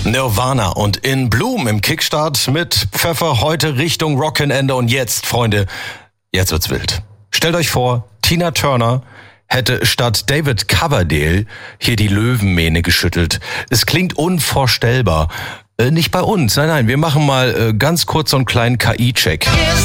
Nirvana und In Bloom im Kickstart mit Pfeffer heute Richtung Rock'n'Ende. Und jetzt, Freunde, jetzt wird's wild. Stellt euch vor, Tina Turner hätte statt David Coverdale hier die Löwenmähne geschüttelt. Es klingt unvorstellbar. Nicht bei uns, nein, wir machen mal ganz kurz so einen kleinen KI-Check.